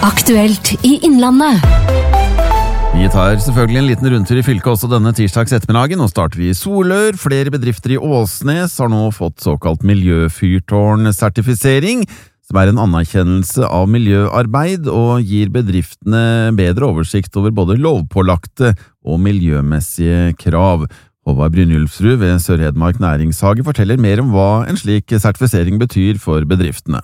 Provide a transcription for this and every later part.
Aktuelt i Innlandet. Vi tar selvfølgelig en liten rundtur i fylket også denne tirsdags ettermiddagen, og starter vi i Solør. Flere bedrifter i Åsnes har nå fått såkalt miljøfyrtårn-sertifisering, som en anerkjennelse av miljøarbeid og gir bedriftene bedre oversikt over både lovpålagte og miljømessige krav. Håvard Brynjulfsrud ved Sør-Hedmark Næringshage forteller mer om hva en slik sertifisering betyr for bedriftene.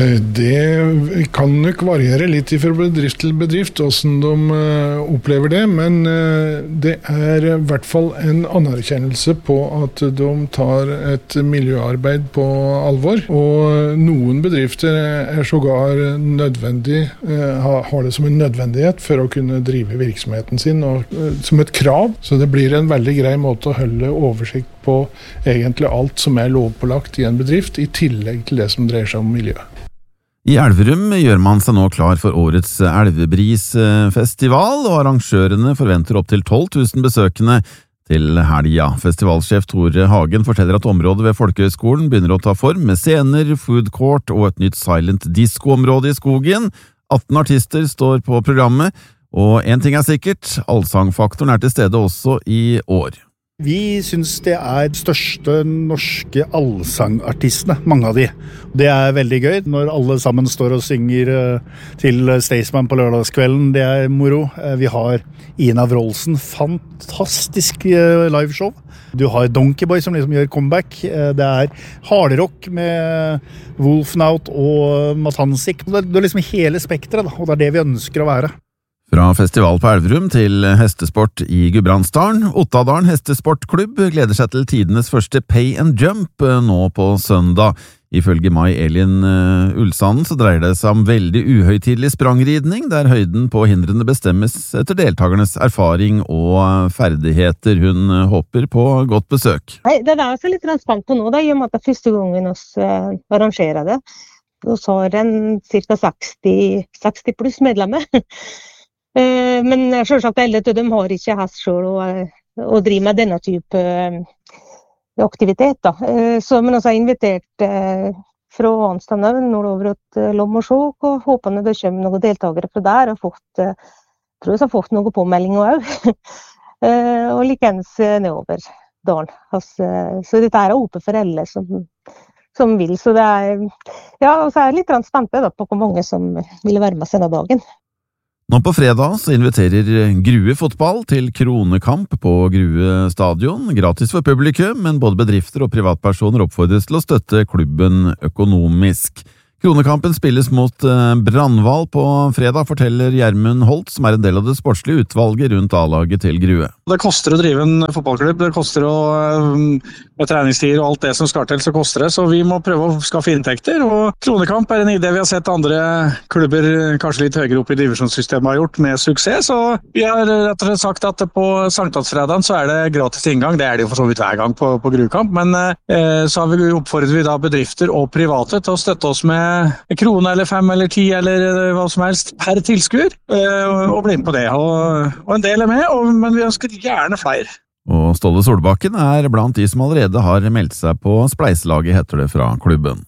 Det kan nok variere litt fra bedrift til bedrift, hvordan de opplever det, men det i hvert fall en anerkjennelse på at de tar et miljøarbeid på alvor, og noen bedrifter sågar nødvendig, har det som en nødvendighet for å kunne drive virksomheten sin, og som et krav, så det blir en veldig grei måte å holde oversikt på egentlig alt som lovpålagt i en bedrift, i tillegg til det som dreier seg om miljø. I Elverum gjør man seg nå klar for årets Elvebrisfestival, og arrangørene forventer opp til 12 000 besøkende til helga. Festivalsjef Tore Hagen forteller at området ved Folkehøgskolen begynner å ta form med scener, food court og et nytt silent disco-område i skogen. 18 artister står på programmet, og en ting sikkert, allsangfaktoren til stede også i år. Vi synes det største norske allsangartistene, mange av de. Det veldig gøy når alle sammen står og synger til Staysman på lørdagskvelden. Det moro. Vi har Ina Wroldsen, fantastisk liveshow. Du har Donkeyboy som liksom gjør comeback. Det hardrock med Wolfnaut og Matansik. Det liksom hele spektret, og det det vi ønsker å være. Fra festival på Elverum til hestesport i Gudbrandsdalen. Ottadalen hestesportklubb gleder seg til tidenes første pay and jump nå på søndag. Ifølge Mai Elin Ulsanden så dreier det seg om veldig uhøytidelig sprangridning, der høyden på hindrene bestemmes etter deltakernes erfaring og ferdigheter. Hun håper på godt besøk. Nei, det også litt spent på nå, i og med at det første gangen vi arrangerer det. Og så den cirka 60 pluss medlemmer. Men selvsagt alle de har ikke hest selv å drive med denne type aktivitet. Så, men også invitert fra Hanstad nordover til Lommersjåk, og håpende det kommer noen deltakere fra der, og tror jeg har fått noen påmeldinger også. Og likens nedover dalen. Så dette åpent for alle som vil. Så det ja, og så litt spent på hvor mange som vil være med denne dagen. Nå på fredag så inviterer Grue fotball til kronekamp på Grue stadion, gratis for publikum, men både bedrifter og privatpersoner oppfordres til å støtte klubben økonomisk. Kronekampen spilles mot Brandval på fredag, forteller Gjermund Holt, som en del av det sportslige utvalget rundt A-laget til Grue. Det koster å drive en fotballklubb, det koster med treningstider og alt det som skal til, så koster det, så vi må prøve å skaffe inntekter, og kronekamp en idé vi har sett andre klubber kanskje litt høyere opp i divisjonssystemet har gjort med suksess, så vi har rett og slett sagt at på Sankthansfredagen så det gratis inngang, det det jo for så vidt hver gang på Gruekamp, men så har vi oppfordret vi da bedrifter og private til å støtte oss med en krone eller 5 eller 10 eller hva som helst per tilskuer, og bli med på det, og en del med, men vi ønsker gjerne flere. Og Ståle Solbakken blant de som allerede har meldt seg på spleiselaget, heter det fra klubben.